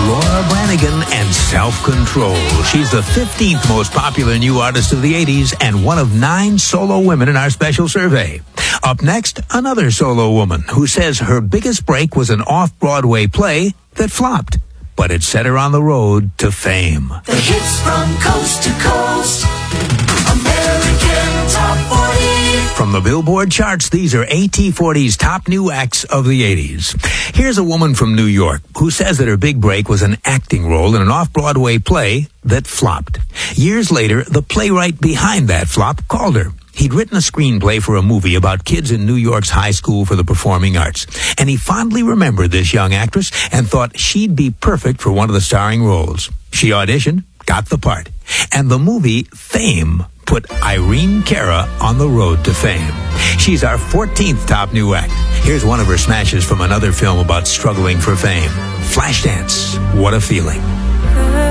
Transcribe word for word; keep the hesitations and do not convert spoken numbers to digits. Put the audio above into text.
Laura Branigan and Self-Control. She's the fifteenth most popular new artist of the eighties and one of nine solo women in our special survey. Up next, another solo woman who says her biggest break was an off-Broadway play that flopped, but it set her on the road to fame. The hits from coast to coast. American Top forty. From the Billboard charts, these are A T forty's top new acts of the eighties. Here's a woman from New York who says that her big break was an acting role in an off-Broadway play that flopped. Years later, the playwright behind that flop called her. He'd written a screenplay for a movie about kids in New York's high school for the performing arts, and he fondly remembered this young actress and thought she'd be perfect for one of the starring roles. She auditioned, got the part, and the movie Fame put Irene Cara on the road to fame. She's our fourteenth top new act. Here's one of her smashes from another film about struggling for fame. Flashdance, What a Feeling.